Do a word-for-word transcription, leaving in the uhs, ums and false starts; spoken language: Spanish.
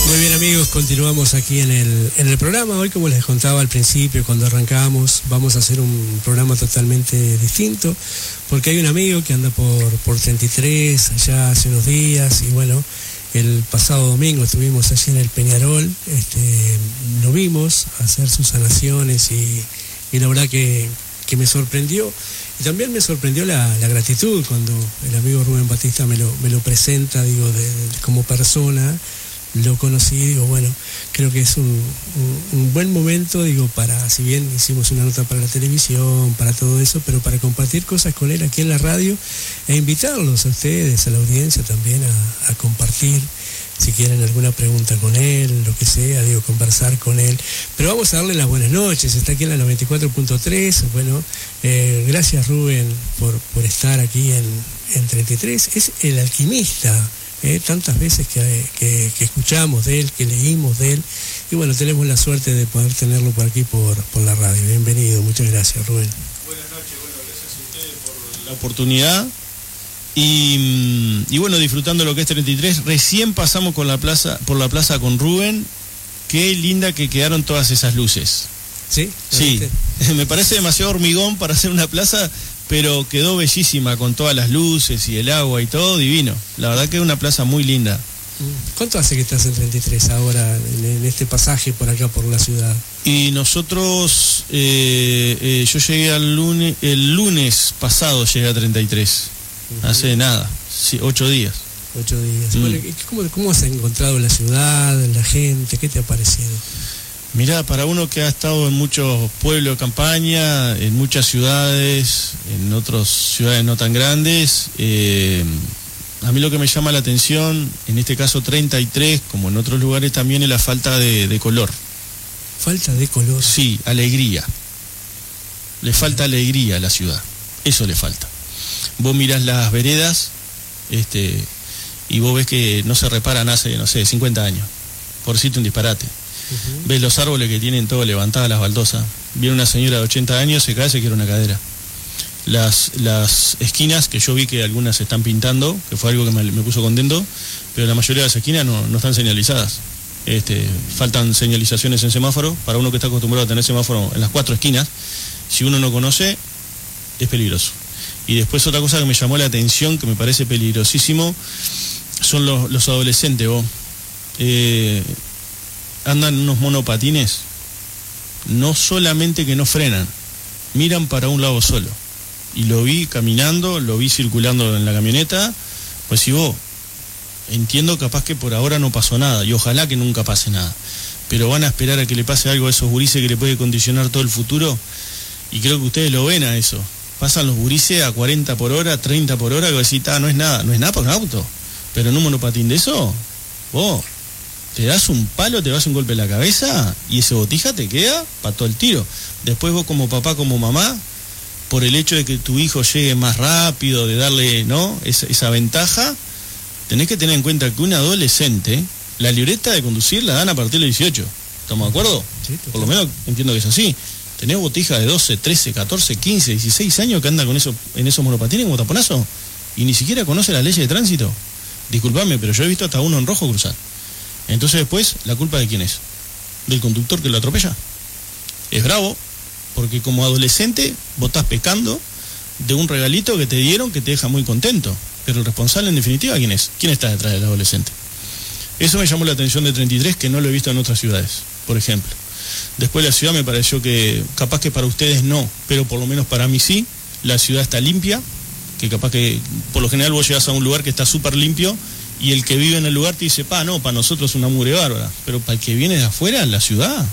Muy bien, amigos, continuamos aquí en el, en el programa. Hoy, como les contaba al principio, cuando arrancamos, vamos a hacer un programa totalmente distinto, porque hay un amigo que anda por, por treinta y tres, allá hace unos días, y bueno, el pasado domingo estuvimos allí en el Peñarol, este, lo vimos hacer sus sanaciones y, y la verdad que, que me sorprendió. Y también me sorprendió la, la gratitud cuando el amigo Rubén Batista me lo, me lo presenta, digo, de, de, como persona. Lo conocí, digo, bueno, creo que es un, un, un buen momento, digo, para, si bien hicimos una nota para la televisión, para todo eso, pero para compartir cosas con él aquí en la radio e invitarlos a ustedes, a la audiencia también a, a compartir, si quieren alguna pregunta con él, lo que sea, digo, conversar con él. Pero vamos a darle las buenas noches, está aquí en la noventa y cuatro punto tres, bueno, eh, gracias Rubén por, por estar aquí en, en treinta y tres, es el alquimista. Eh, tantas veces que, que, que escuchamos de él, que leímos de él, y bueno, tenemos la suerte de poder tenerlo por aquí por, por la radio. Bienvenido, muchas gracias, Rubén. Buenas noches, bueno, gracias a ustedes por la oportunidad y, y bueno, disfrutando lo que es treinta y tres. Recién pasamos con la plaza, por la plaza con Rubén. Qué linda que quedaron todas esas luces. ¿Sí? Sí, me parece demasiado hormigón para hacer una plaza, pero quedó bellísima con todas las luces y el agua y todo divino. La verdad que es una plaza muy linda. ¿Cuánto hace que estás en treinta y tres ahora, en, en este pasaje por acá, por la ciudad? Y nosotros, eh, eh, yo llegué al lunes, el lunes pasado llegué a treinta y tres, uh-huh. Hace nada, sí, ocho días. Ocho días. Mm. Bueno, ¿cómo, ¿Cómo has encontrado la ciudad, la gente? ¿Qué te ha parecido? Mirá, para uno que ha estado en muchos pueblos de campaña, en muchas ciudades, en otras ciudades no tan grandes, eh, a mí lo que me llama la atención, en este caso treinta y tres, como en otros lugares también, es la falta de, de color. ¿Falta de color? Sí, alegría. Le falta alegría a la ciudad, eso le falta. Vos mirás las veredas, este, y vos ves que no se reparan hace, no sé, cincuenta años, por decirte un disparate. Uh-huh. Ves los árboles que tienen todo levantadas las baldosas. Viene una señora de ochenta años, se cae, se quiere una cadera. Las, las esquinas, que yo vi que algunas se están pintando, que fue algo que me, me puso contento, pero la mayoría de las esquinas no, no están señalizadas. Este, faltan señalizaciones en semáforo. Para uno que está acostumbrado a tener semáforo en las cuatro esquinas, si uno no conoce, es peligroso. Y después otra cosa que me llamó la atención, que me parece peligrosísimo, son los, los adolescentes, vos. Eh, andan unos monopatines, no solamente que no frenan, miran para un lado solo. Y lo vi caminando, lo vi circulando en la camioneta, pues si vos, entiendo capaz que por ahora no pasó nada, y ojalá que nunca pase nada, pero van a esperar a que le pase algo a esos gurises que le puede condicionar todo el futuro, y creo que ustedes lo ven a eso. Pasan los gurises a cuarenta por hora, treinta por hora, que decís, ah, no es nada, no es nada para un auto, pero en un monopatín de eso, vos te das un palo, te das un golpe en la cabeza y ese botija te queda para todo el tiro. Después vos como papá, como mamá, por el hecho de que tu hijo llegue más rápido, de darle, ¿no?, esa, esa ventaja, tenés que tener en cuenta que un adolescente, la libreta de conducir la dan a partir de los dieciocho. ¿Estamos de acuerdo? Sí, por lo menos entiendo que es así. Tenés botija de doce, trece, catorce, quince, dieciséis años que anda con eso, en esos monopatines como taponazo y ni siquiera conoce las leyes de tránsito. Disculpame, pero yo he visto hasta uno en rojo cruzar. Entonces después, ¿la culpa de quién es? Del conductor que lo atropella. Es bravo, porque como adolescente vos estás pecando de un regalito que te dieron que te deja muy contento. Pero el responsable en definitiva, ¿quién es? ¿Quién está detrás del adolescente? Eso me llamó la atención de treinta y tres, que no lo he visto en otras ciudades, por ejemplo. Después la ciudad me pareció que, capaz que para ustedes no, pero por lo menos para mí sí, la ciudad está limpia, que capaz que por lo general vos llegás a un lugar que está súper limpio, y el que vive en el lugar te dice, pa, no, para nosotros es una mugre bárbara, pero para el que viene de afuera, la ciudad